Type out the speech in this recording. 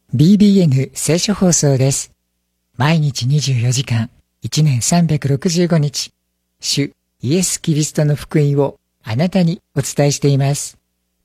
BBN 聖書放送です。毎日24時間、1年365日、主イエス・キリストの福音をあなたにお伝えしています。